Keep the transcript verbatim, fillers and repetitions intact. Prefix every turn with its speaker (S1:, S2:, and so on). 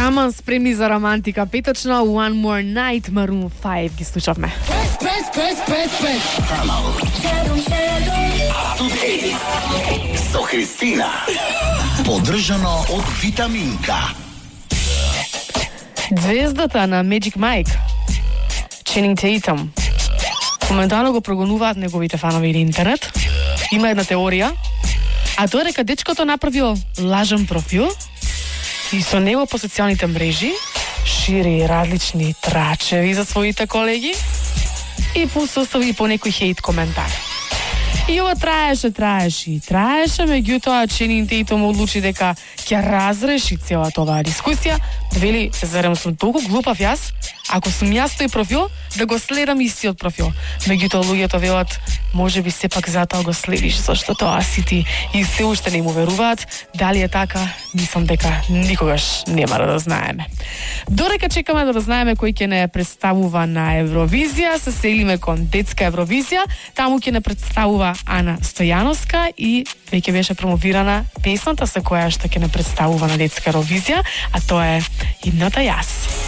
S1: Таман спремни за романтика петочно One More Night Maroon five ги слушавме.
S2: Со Христина. Поддржано од Витаминка.
S1: Звездата на Magic Mike, Channing Tatum, моментално го прогонуваат неговите фанови на интернет. Има една теорија, а тоа е дека дечкото направил лажен профил и со него по социјалните мрежи шири различни трачеви за своите колеги и посостави по некој хейт коментар. И ова траеше, траеше и траеше, меѓутоа Channing Tatum одлучи дека ќе разреши целата оваа дискусија. Вели, зарем сум толку глупав јас, ако сум јас тој профил, да го следам истиот профил. Меѓутоа луѓето велат, може би сепак затоа го следиш, зашто тоа си ти, и се уште не му веруваат. Дали е така, мислам дека никогаш нема да знаеме. Дорека чекаме да знаеме кој ќе не представува на Евровизија, се селиме кон детска Евровизија. Таму ќе не представува Ана Стојановска и веќе беше промовирана песната со која што ќе не представува на детска Евровизија, а тоа е Идната јас.